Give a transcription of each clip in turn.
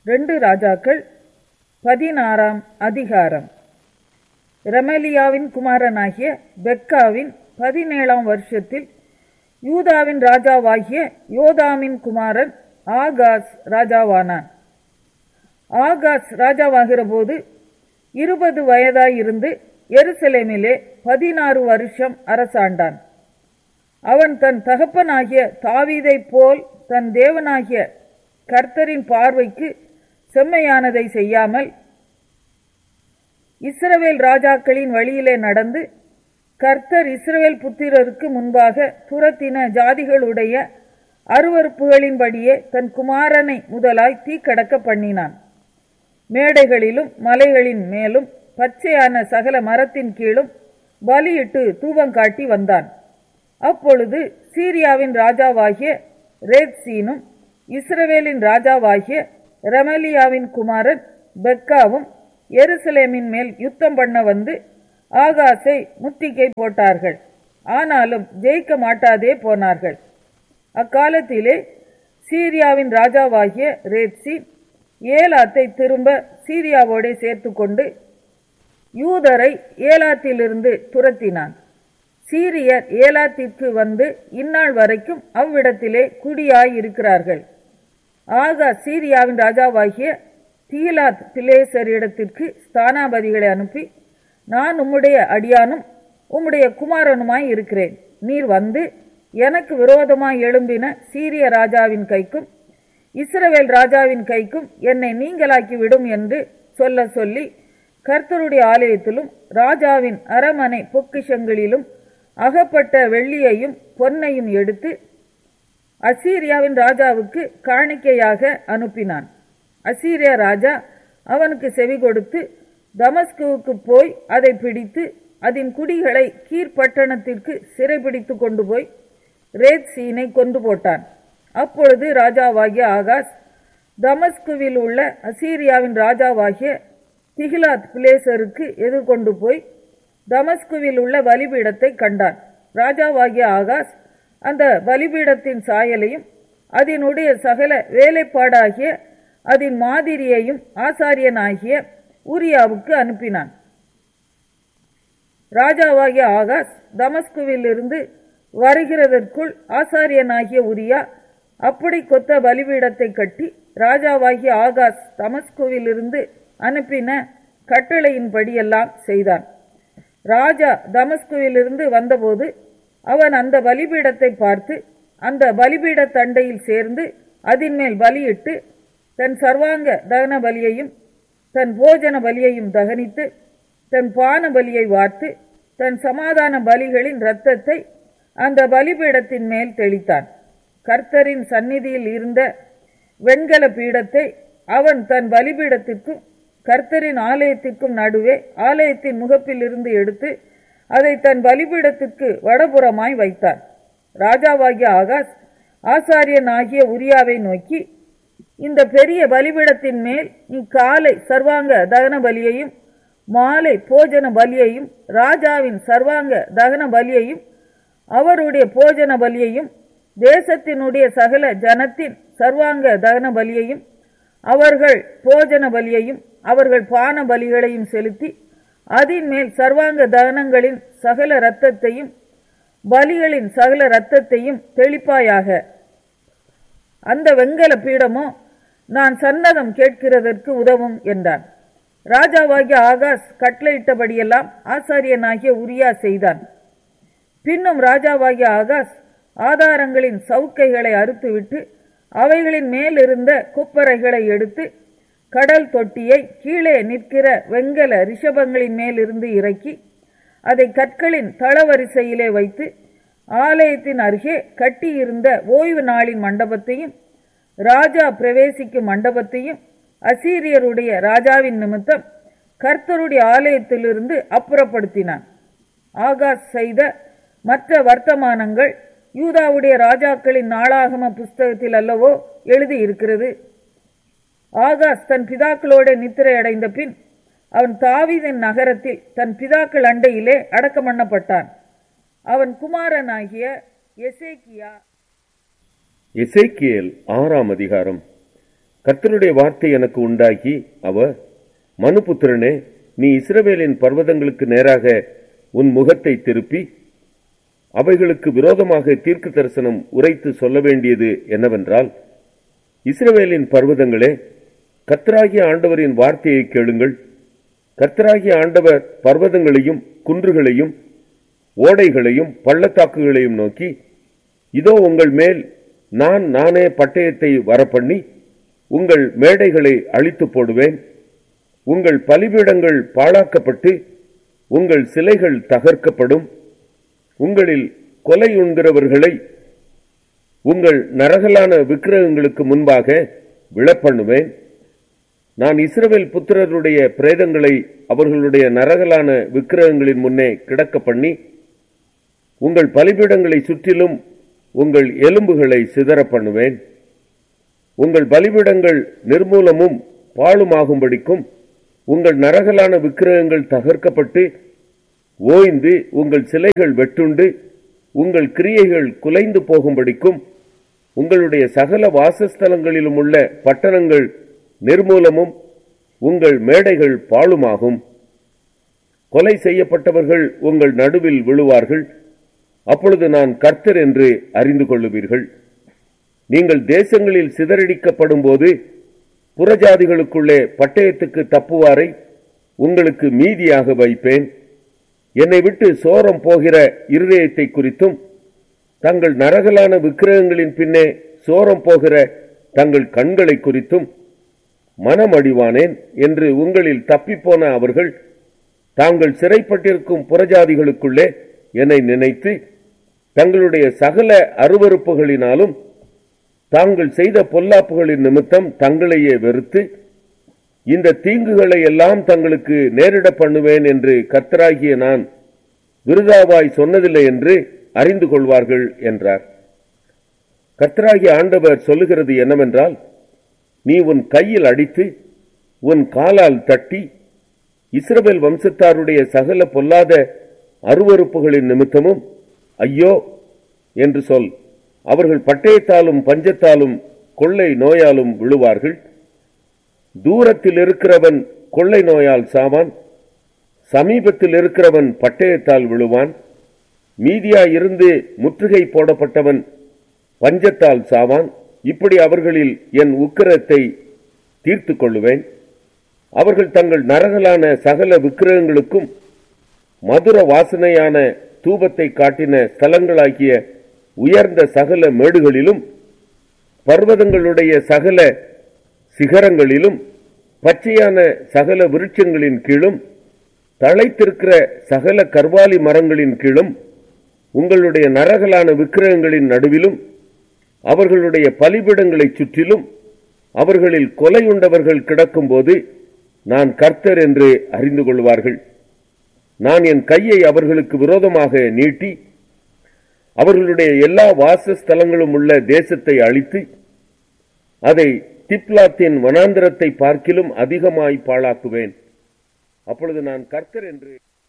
2 ராஜாக்கள் 16ஆம் அதிகாரம். ரெமலியாவின் குமாரனாகிய பெக்காவின் 17ஆம் வருஷத்தில் யூதாவின் ராஜாவாகிய யோதாமின் குமாரன் ஆகாஸ் ராஜாவானான். ஆகாஸ் ராஜாவாகிற போது 20 வயதாயிருந்து எருசலேமிலே 16 வருஷம் அரசாண்டான். அவன் தன் தகப்பனாகிய தாவீதைப் போல் தன் தேவனாகிய கர்த்தரின் பார்வைக்கு செம்மையானதை செய்யாமல் இஸ்ரவேல் ராஜாக்களின் வழியிலே நடந்து கர்த்தர் இஸ்ரவேல் புத்திரருக்கு முன்பாக துரத்தின ஜாதிகளுடைய அருவருப்புகளின்படியே தன் குமாரனை முதலாய் தீக்கடக்க பண்ணினான். மேடைகளிலும் மலைகளின் மேலும் பச்சையான சகல மரத்தின் கீழும் பலியிட்டு தூபங்காட்டி வந்தான். அப்பொழுது சீரியாவின் ராஜாவாகிய ரேத்சீனும் இஸ்ரவேலின் ராஜாவாகிய ரெமலியாவின் குமாரன் பெக்காவும் எருசலேமின் மேல் யுத்தம் பண்ண வந்து ஆகாசை முற்றுகை போட்டார்கள். ஆனாலும் ஜெயிக்க மாட்டாதே போனார்கள். அக்காலத்திலே சீரியாவின் ராஜாவாகிய ரேத்சீன் ஏலாத்தை திரும்ப சீரியாவோடு சேர்த்து கொண்டு யூதரை ஏலாத்திலிருந்து துரத்தினான். சீரியர் ஏலாத்திற்கு வந்து இந்நாள் வரைக்கும் அவ்விடத்திலே குடியாயிருக்கிறார்கள். ஆகா சீரியாவின் ராஜாவாகிய தீலாத் பிலேசரிடத்திற்கு ஸ்தானாபதிகளை அனுப்பி, நான் உம்முடைய அடியானும் உம்முடைய குமாரனுமாய் இருக்கிறேன். நீர் வந்து எனக்கு விரோதமாய் எழும்பின சீரிய ராஜாவின் கைக்கும் இஸ்ரவேல் ராஜாவின் கைக்கும் என்னை நீங்களாக்கி விடும் என்று சொல்லி கர்த்தருடைய ஆலயத்திலும் ராஜாவின் அரமனை பொக்கிஷங்களிலும் அகப்பட்ட வெள்ளியையும் பொன்னையும் எடுத்து அசீரியாவின் ராஜாவுக்கு காணிக்கையாக அனுப்பினான். அசீரியா ராஜா அவனுக்கு செவி கொடுத்து தமஸ்குவுக்கு போய் அதை பிடித்து அதன் குடிகளை கீழ்ப்பட்டணத்திற்கு சிறைபிடித்து கொண்டு போய் ரேத்சீனை கொண்டு போட்டான். அப்பொழுது ராஜாவாகிய ஆகாஸ் தமஸ்குவில் உள்ள அசீரியாவின் ராஜாவாகிய திகிலாத் பிலேசருக்கு எதிர்கொண்டு போய் தமஸ்குவில் உள்ள பலிபீடத்தை கண்டான். ராஜாவாகிய ஆகாஸ் அந்த பலிபீடத்தின் சாயலையும் அதனுடைய சகல வேலைப்பாடாகிய அதன் மாதிரியையும் ஆசாரியனாகிய உரியாவுக்கு அனுப்பினான். ராஜாவாகிய ஆகாஸ் தமஸ்குவில் இருந்து வருகிறதற்குள் ஆசாரியனாகிய உரியா அப்படி கொத்த பலிபீடத்தை கட்டி ராஜாவாகிய ஆகாஸ் தமஸ்குவில் இருந்து அனுப்பின கட்டளையின்படியெல்லாம் செய்தான். ராஜா தமஸ்குவிலிருந்து வந்தபோது அவன் அந்த பலிபீடத்தை பார்த்து அந்த பலிபீட தண்டையில் சேர்ந்து அதன் மேல் பலியிட்டு தன் சர்வாங்க தகன பலியையும் தன் போஜன பலியையும் தகனித்து தன் பான பலியை வார்த்து தன் சமாதான பலிகளின் இரத்தத்தை அந்த பலிபீடத்தின் மேல் தெளித்தான். கர்த்தரின் சந்நிதியில் இருந்த வெண்கல பீடத்தை அவன் தன் பலிபீடத்திற்கும் கர்த்தரின் ஆலயத்திற்கும் நடுவே ஆலயத்தின் முகப்பில் இருந்து எடுத்து அதை தன் பலிபீடத்திற்கு வடபுறமாய் வைத்தான். ராஜாவாகிய ஆகாஸ் ஆசாரியனாகிய உரியாவை நோக்கி, இந்த பெரிய பலிபீடத்தின் மேல் நீ காலை சர்வாங்க தகன பலியையும் மாலை போஜன பலியையும் ராஜாவின் சர்வாங்க தகன பலியையும் அவருடைய போஜன பலியையும் தேசத்தினுடைய சகல ஜனத்தின் சர்வாங்க தகன பலியையும் அவர்கள் போஜன பலியையும் அவர்கள் பான பலிகளையும் செலுத்தி அதன் மேல் சர்வாங்க தகனங்களின் சகல இரத்தத்தையும் பலிகளின் சகல இரத்தத்தையும் தெளிப்பாயாக. அந்த வெண்கல பீடமோ நான் சன்னதம் கேட்கிறதற்கு உதவும் என்றான். ராஜாவாகிய ஆகாஸ் கட்டளையிட்டபடியெல்லாம் ஆசாரியனாகிய உரியா செய்தான். பின்னும் ராஜாவாகிய ஆகாஸ் ஆதாரங்களின் சவுக்கைகளை அறுத்துவிட்டு அவைகளின் மேலிருந்த கொப்பரைகளை எடுத்து கடல் தொட்டியை கீழே நிற்கிற வெண்கல ரிஷபங்களின் மேலிருந்து இறக்கி அதை கற்களின் தளவரிசையிலே வைத்து ஆலயத்தின் அருகே கட்டியிருந்த ஓய்வு நாளின் மண்டபத்தையும் ராஜா பிரவேசிக்கும் மண்டபத்தையும் அசீரியருடைய ராஜாவின் நிமித்தம் கர்த்தருடைய ஆலயத்திலிருந்து அப்புறப்படுத்தினான். ஆகாஸ் செய்த மற்ற வர்த்தமானங்கள் யூதாவுடைய ராஜாக்களின் நாளாகம புஸ்தகத்தில் அல்லவோ எழுதியிருக்கிறது. ஆகாஸ் தன் பிதாக்களோடு நித்திரை அடைந்த பின் அவன் தாவீதின் நகரத்தில் தன் பிதாக்கள் அண்டையிலே அடக்கம் பண்ணப்பட்டான். அவன் குமாரனாகிய எசேக்கியேல் 6ஆம் அதிகாரம். கர்த்தருடைய வார்த்தை எனக்கு உண்டாகி, அவர், மனுபுத்திரனே, நீ இஸ்ரவேலின் பர்வதங்களுக்கு நேராக உன் முகத்தை திருப்பி அவைகளுக்கு விரோதமாக தீர்க்க தரிசனம் உரைத்து சொல்ல வேண்டியது என்னவென்றால், இஸ்ரவேலின் பர்வதங்களே, கர்த்தராகிய ஆண்டவரின் வார்த்தையை கேளுங்கள். கர்த்தராகிய ஆண்டவர் பர்வதங்களையும் குன்றுகளையும் ஓடைகளையும் பள்ளத்தாக்குகளையும் நோக்கி, இதோ உங்கள் மேல் நானே பட்டயத்தை வரப்பண்ணி உங்கள் மேடைகளை அழித்து போடுவேன். உங்கள் பலிபீடங்கள் பாழாக்கப்பட்டு உங்கள் சிலைகள் தகர்க்கப்படும். உங்களில் கொலை உண்கிறவர்களை உங்கள் நரகலான விக்கிரகங்களுக்கு முன்பாக விழப்பண்ணுவேன். நான் இஸ்ரவேல் புத்திரருடைய பிரேதங்களை அவர்களுடைய நரகலான விக்கிரகங்களின் முன்னே கிடக்க பண்ணி உங்கள் பலிபீடங்களை சுற்றிலும் உங்கள் எலும்புகளை சிதற பண்ணுவேன். உங்கள் பலிபீடங்கள் நிர்மூலமும் பாழுமாகும்படிக்கும் உங்கள் நரகலான விக்கிரகங்கள் தகர்க்கப்பட்டு ஓய்ந்து உங்கள் சிலைகள் வெட்டுண்டு உங்கள் கிரியைகள் குலைந்து போகும்படிக்கும் உங்களுடைய சகல வாசஸ்தலங்களிலும் உள்ள பட்டணங்கள் நிர்மூலமும் உங்கள் மேடைகள் பாழுமாகும். கொலை செய்யப்பட்டவர்கள் உங்கள் நடுவில் விழுவார்கள். அப்பொழுது நான் கர்த்தர் என்று அறிந்து கொள்ளுவீர்கள். நீங்கள் தேசங்களில் சிதறடிக்கப்படும் போது புறஜாதிகளுக்குள்ளே பட்டயத்துக்கு தப்புவாரை உங்களுக்கு மீதியாக வைப்பேன். என்னை விட்டு சோரம் போகிற இருதயத்தை குறித்தும் தங்கள் நரகலான விக்கிரகங்களின் பின்னே சோரம் போகிற தங்கள் கண்களை குறித்தும் மனமடிவானேன் என்று உங்களில் தப்பிப்போன அவர்கள் தாங்கள் சிறைப்பட்டிருக்கும் புறஜாதிகளுக்குள்ளே என்னை நினைத்து தங்களுடைய சகல அருவருப்புகளினாலும் தாங்கள் செய்த பொல்லாப்புகளின் நிமித்தம் தங்களையே வெறுத்து இந்த தீங்குகளை எல்லாம் தங்களுக்கு நேரிட பண்ணுவேன் என்று கர்த்தராகிய நான் விருதாவாய் சொன்னதில்லை என்று அறிந்து கொள்வார்கள் என்றார். கர்த்தராகிய ஆண்டவர் சொல்லுகிறது என்னவென்றால், நீ உன் கையில் அடித்து உன் காலால் தட்டி இஸ்ரவேல் வம்சத்தாருடைய சகல பொல்லாத அருவருப்புகளின் நிமித்தமும் ஐயோ என்று சொல். அவர்கள் பட்டயத்தாலும் பஞ்சத்தாலும் கொள்ளை நோயாலும் விழுவார்கள். தூரத்தில் இருக்கிறவன் கொள்ளை நோயால் சாவான், சமீபத்தில் இருக்கிறவன் பட்டயத்தால் விழுவான். மீதியாயிருந்து முற்றுகை போடப்பட்டவன் பஞ்சத்தால் சாவான். இப்படி அவர்களில் என் உக்கிரத்தை தீர்த்து கொள்ளுவேன். அவர்கள் தங்கள் நரகலான சகல விக்கிரகங்களுக்கும் மதுர வாசனையான தூபத்தை காட்டின ஸ்தலங்களாகிய உயர்ந்த சகல மேடுகளிலும் பர்வதங்களுடைய சகல சிகரங்களிலும் பச்சையான சகல விருட்சங்களின் கீழும் தழைத்திருக்கிற சகல கர்வாலி மரங்களின் கீழும் உங்களுடைய நரகலான விக்கிரகங்களின் நடுவிலும் அவர்களுடைய பலிபீடங்களை சுற்றிலும் அவர்களில் கொலையுண்டவர்கள் கிடக்கும்போது நான் கர்த்தர் என்று அறிந்து கொள்வார்கள். நான் என் கையை அவர்களுக்கு விரோதமாக நீட்டி அவர்களுடைய எல்லா வாசஸ்தலங்களும் உள்ள தேசத்தை அழித்து அதை திப்லாத்தின் வனாந்திரத்தை பார்க்கிலும் அதிகமாய் பாழாக்குவேன். அப்பொழுது நான் கர்த்தர் என்று.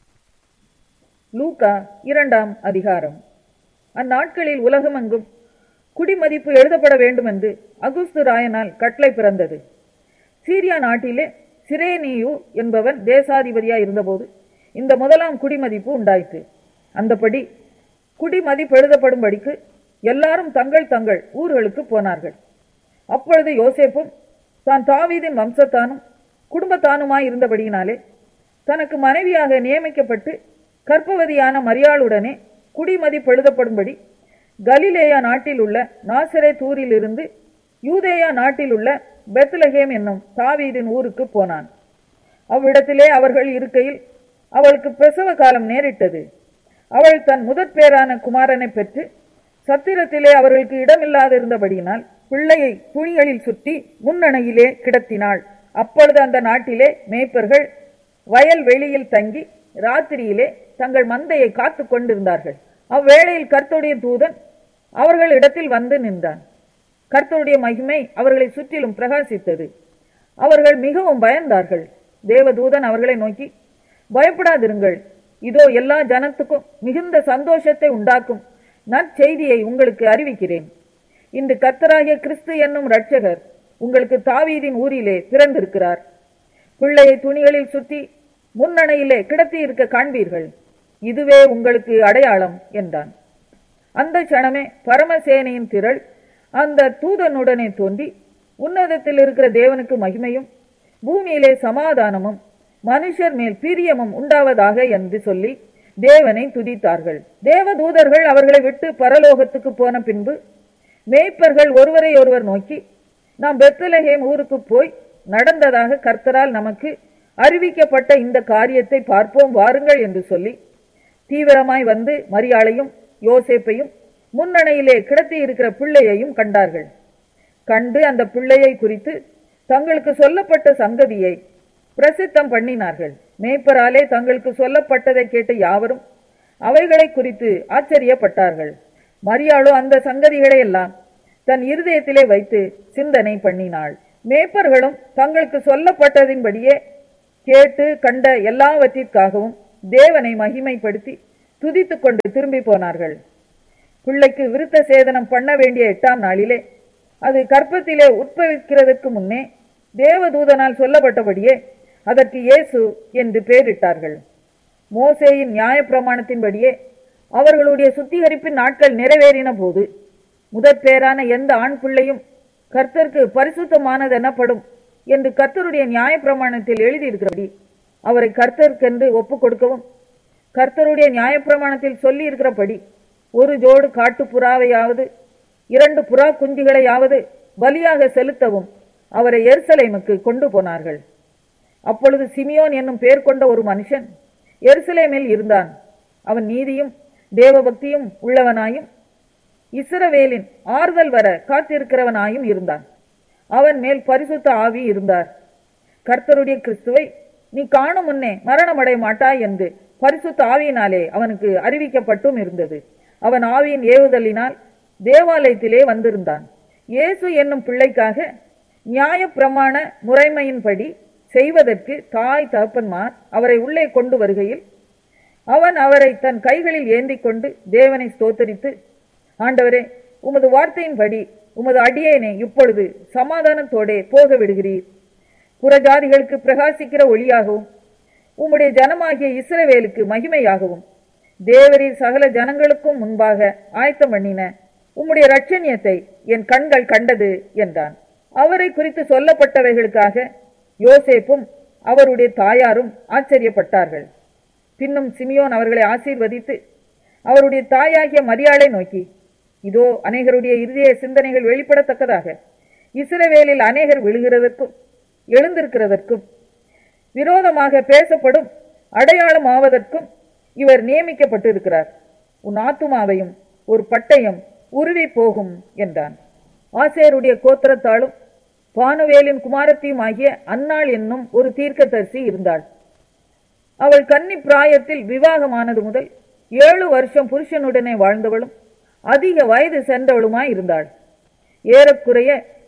லூக்கா 2ஆம் அதிகாரம். அந்நாட்களில் உலகமெங்கும் குடிமதிப்பு எழுதப்பட வேண்டும் என்று அகுஸ்து ராயனால் கட்டளை பிறந்தது. சீரியா நாட்டிலே சிரேனியு என்பவன் தேசாதிபதியாய் இருந்தபோது இந்த முதலாம் குடிமதிப்பு உண்டாயிற்று. அந்தபடி குடிமதிப்பு எழுதப்படும்படிக்கு எல்லாரும் தங்கள் தங்கள் ஊர்களுக்கு போனார்கள். அப்பொழுது யோசேப்பும் தான் தாவீதின் வம்சத்தானும் குடும்பத்தானுமாய் இருந்தபடியினாலே தனக்கு மனைவியாக நியமிக்கப்பட்டு கர்ப்பவதியான மரியாளுடனே குடிமதிப்பு எழுதப்படும்படி கலிலேயா நாட்டில் உள்ள நாசரேத்தூரிலிருந்து யூதேயா நாட்டில் உள்ள பெத்லகேம் என்னும் தாவீதின் ஊருக்கு போனான். அவ்விடத்திலே அவர்கள் இருக்கையில் அவளுக்கு பிரசவ காலம் நேரிட்டது. அவள் தன் முதற் பேரான குமாரனை பெற்று சத்திரத்திலே அவர்களுக்கு இடமில்லாதிருந்தபடியினால் பிள்ளையை துணிகளில் சுற்றி முன்னணையிலே கிடத்தினாள். அப்பொழுது அந்த நாட்டிலே மேய்ப்பர்கள் வயல் வெளியில் தங்கி ராத்திரியிலே தங்கள் மந்தையை காத்து கொண்டிருந்தார்கள். அவ்வேளையில் கர்த்தருடைய தூதன் அவர்கள் இடத்தில் வந்து நின்றான். கர்த்தருடைய மகிமை அவர்களை சுற்றிலும் பிரகாசித்தது. அவர்கள் மிகவும் பயந்தார்கள். தேவதூதன் அவர்களை நோக்கி, பயப்படாதிருங்கள், இதோ எல்லா ஜனத்துக்கும் மிகுந்த சந்தோஷத்தை உண்டாக்கும் நற்செய்தியை உங்களுக்கு அறிவிக்கிறேன். இன்று கர்த்தராகிய கிறிஸ்து என்னும் இரட்சகர் உங்களுக்கு தாவீதின் ஊரிலே பிறந்திருக்கிறார். பிள்ளையை துணிகளில் சுற்றி முன்னணையிலே கிடத்தி இருக்க காண்பீர்கள். இதுவே உங்களுக்கு அடையாளம் என்றான். அந்த க்ஷணமே பரமசேனையின் திரள் அந்த தூதனுடனே தோன்றி, உன்னதத்தில் இருக்கிற தேவனுக்கு மகிமையும் பூமியிலே சமாதானமும் மனுஷர் மேல் பிரியமும் உண்டாவதாக என்று சொல்லி தேவனை துதித்தார்கள். தேவதூதர்கள் அவர்களை விட்டு பரலோகத்துக்கு போன பின்பு மேய்ப்பர்கள் ஒருவரை ஒருவர் நோக்கி, நாம் பெத்லகேம் ஊருக்கு போய் நடந்ததாக கர்த்தரால் நமக்கு அறிவிக்கப்பட்ட இந்த காரியத்தை பார்ப்போம் வாருங்கள் என்று சொல்லி தீவிரமாய் வந்து மரியாளையும் யோசேப்பையும் முன்னணையிலே கிடத்தி இருக்கிற பிள்ளையையும் கண்டார்கள். கண்டு அந்த பிள்ளையை குறித்து தங்களுக்கு சொல்லப்பட்ட சங்கதியை பிரசித்தம் பண்ணினார்கள். மேய்ப்பராலே தங்களுக்கு சொல்லப்பட்டதை கேட்ட யாவரும் அவைகளை குறித்து ஆச்சரியப்பட்டார்கள். மரியாளோ அந்த சங்கதிகளை எல்லாம் தன் இருதயத்திலே வைத்து சிந்தனை பண்ணினாள். மேய்ப்பர்களும் தங்களுக்கு சொல்லப்பட்டதின்படியே கேட்டு கண்ட எல்லாவற்றிற்காகவும் தேவனை மகிமைப்படுத்தி துதித்துக் கொண்டு திரும்பி போனார்கள். பிள்ளைக்கு விருத்த சேதனம் பண்ண வேண்டிய 8ஆம் நாளிலே, அது கர்ப்பத்திலே உட்பவிக்கிறதற்கு முன்னே தேவதூதனால் சொல்லப்பட்டபடியே அதற்கு இயேசு என்று பெயரிட்டார்கள். மோசேயின் நியாயப்பிரமாணத்தின்படியே அவர்களுடைய சுத்திகரிப்பின் நாட்கள் நிறைவேறின போது முதற் பேரான எந்த ஆண் பிள்ளையும் கர்த்தருக்கு பரிசுத்தமானது எனப்படும் என்று கர்த்தருடைய நியாயப்பிரமாணத்தில் எழுதியிருக்கிறபடி அவரை கர்த்தருக்கென்று ஒப்புக் கொடுக்கவும், கர்த்தருடைய நியாயப்பிரமாணத்தில் சொல்லி இருக்கிறபடி ஒரு ஜோடு காட்டு புறாவையாவது 2 புறா குஞ்சுகளையாவது பலியாக செலுத்தவும் அவரை எருசலேமுக்கு கொண்டு போனார்கள். அப்பொழுது சிமியோன் என்னும் பெயர் கொண்ட ஒரு மனுஷன் எருசலேமில் இருந்தான். அவன் நீதியும் தேவபக்தியும் உள்ளவனாயும் இஸ்ரவேலின் ஆறுதல் வர காத்திருக்கிறவனாயும் இருந்தான். அவன் மேல் பரிசுத்த ஆவி இருந்தார். கர்த்தருடைய கிறிஸ்துவை நீ காணும் முன்னே மரணமடைய மாட்டாய் என்று பரிசுத்த ஆவியினாலே அவனுக்கு அறிவிக்கப்பட்டும் இருந்தது. அவன் ஆவியின் ஏவுதலினால் தேவாலயத்திலே வந்திருந்தான். இயேசு என்னும் பிள்ளைக்காக நியாயப்பிரமாண முறைமையின்படி செய்வதற்கு தாய் தகப்பன்மார் அவரை உள்ளே கொண்டு வருகையில் அவன் அவரை தன் கைகளில் ஏந்தி கொண்டு தேவனை ஸ்தோத்தரித்து, ஆண்டவரே, உமது வார்த்தையின்படி உமது அடியேனை இப்பொழுது சமாதானத்தோடே போக விடுகிறீர். புறஜாதிகளுக்கு பிரகாசிக்கிற ஒளியாகவும் உம்முடைய ஜனமாகிய இஸ்ரவேலுக்கு மகிமையாகவும் தேவரீர் சகல ஜனங்களுக்கும் முன்பாக ஆயத்தம் பண்ணின உம்முடைய இரட்சணியத்தை என் கண்கள் கண்டது என்றான். அவரை குறித்து சொல்லப்பட்டவைகளுக்காக யோசேப்பும் அவருடைய தாயாரும் ஆச்சரியப்பட்டார்கள். பின்னும் சிமியோன் அவர்களை ஆசீர்வதித்து அவருடைய தாயாகிய மரியாளை நோக்கி, இதோ அநேகருடைய இருதய சிந்தனைகள் வெளிப்படத்தக்கதாக இஸ்ரவேலில் அநேகர் விழுகிறதற்கும் எழுந்திருக்கிறதற்கும் விரோதமாக பேசப்படும் அடையாளம் ஆவதற்கும் இவர் நியமிக்கப்பட்டிருக்கிறார். உன் ஆத்துமாவையும் ஒரு பட்டயம் உருவி போகும் என்றான். ஆசேருடைய கோத்திரத்தாலும் பானுவேலின் குமாரத்தியும் ஆகிய அன்னாள் என்னும் ஒரு தீர்க்கதரிசி இருந்தாள். அவள் கன்னி பிராயத்தில் விவாகமானது முதல் 7 வருஷம் புருஷனுடனே வாழ்ந்தவளும் அதிக வயது சென்றவளுமாய் இருந்தாள். ஏறக்குறைய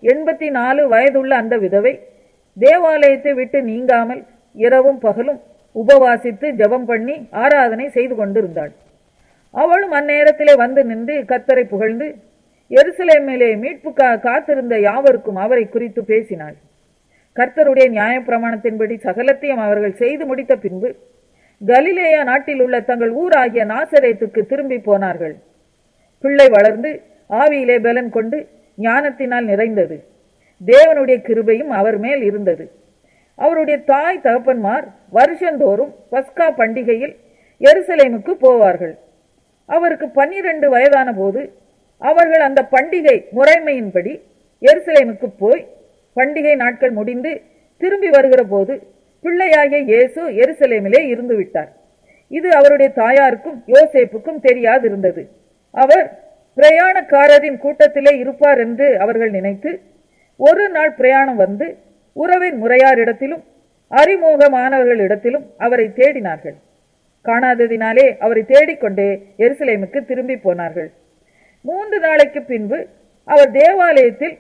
84 வயதுள்ள அந்த விதவை தேவாலயத்தை விட்டு நீங்காமல் இரவும் பகலும் உபவாசித்து ஜெபம் பண்ணி ஆராதனை செய்து கொண்டிருந்தாள். அவளும் அந்நேரத்திலே வந்து நின்று கர்த்தரை புகழ்ந்து எருசலேமிலே மீட்புக்காக காத்திருந்த யாவருக்கும் அவரை குறித்து பேசினாள். கர்த்தருடைய நியாயப்பிரமாணத்தின்படி சகலத்தையும் அவர்கள் செய்து முடித்த பின்பு கலிலேயா நாட்டில் உள்ள தங்கள் ஊராகிய நாசரேத்துக்கு திரும்பி போனார்கள். பிள்ளை வளர்ந்து ஆவியிலே பலன் கொண்டு ஞானத்தினால் நிறைந்தது. தேவனுடைய கிருபையும் அவர் மேல் இருந்தது. அவருடைய தாய் தகப்பன்மார் வருஷந்தோறும் பஸ்கா பண்டிகையில் எருசலேமுக்கு போவார்கள். அவருக்கு 12 வயதான போது அவர்கள் அந்த பண்டிகை முறைமையின்படி எருசலேமுக்கு போய் பண்டிகை நாட்கள் முடிந்து திரும்பி வருகிற போது பிள்ளையாகிய இயேசு எருசலேமிலே இருந்து விட்டார். இது அவருடைய தாயாருக்கும் யோசேப்புக்கும் தெரியாதிருந்தது. அவர் பிரயாணக்காரரின் கூட்டத்திலே இருப்பார் என்று அவர்கள் நினைத்து ஒரு நாள் பிரயாணம் வந்து உறவின் முறையாரிடத்திலும் அறிமுகமானவர்களிடத்திலும் அவரை தேடினார்கள். காணாததினாலே அவரை தேடிக்கொண்டே எருசலேமுக்கு திரும்பி போனார்கள். 3 நாளைக்கு பின்பு அவர் தேவாலயத்தில்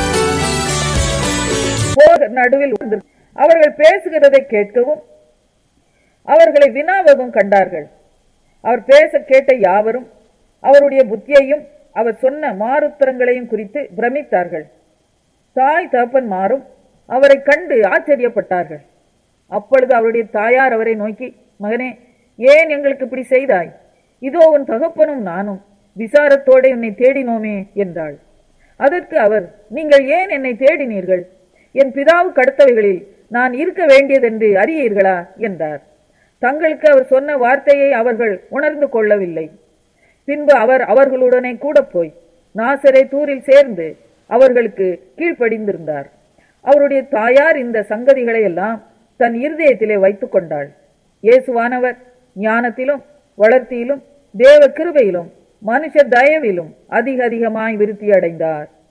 நடுவில் அவர்கள் பேசுகிறதை கேட்கவும் அவர்களை வினாவவும் கண்டார்கள். அவர் பேச கேட்ட யாவரும் அவருடைய புத்தியையும் அவர் சொன்ன மாறுத்தரங்களையும் குறித்து பிரமித்தார்கள். தாய் தகப்பன்மாரும் அவரை கண்டு ஆச்சரியப்பட்டார்கள். அப்பொழுது அவருடைய தாயார் அவரை நோக்கி, மகனே, ஏன் எங்களுக்கு இப்படி செய்தாய்? இதோ உன் தகப்பனும் நானும் விசாரத்தோடு என்னை தேடினோமே என்றாள். அதற்கு அவர், நீங்கள் ஏன் என்னை தேடினீர்கள்? என் பிதாவுக்கு அடுத்தவைகளில் நான் இருக்க வேண்டியதென்று அறியீர்களா என்றார். தங்களுக்கு அவர் சொன்ன வார்த்தையை அவர்கள் உணர்ந்து கொள்ளவில்லை. பின்பு அவர் அவர்களுடனே கூட போய் நாசரேத்தூரில் சேர்ந்து அவர்களுக்கு கீழ்ப்படிந்திருந்தார். அவருடைய தாயார் இந்த சங்கதிகளை எல்லாம் தன் இருதயத்திலே வைத்துக் கொண்டாள். இயேசுவானவர் ஞானத்திலும் வளர்த்தியிலும் தேவ கிருபையிலும் மனுஷ தயவிலும் அதிகமாய் விருத்தி அடைந்தார்.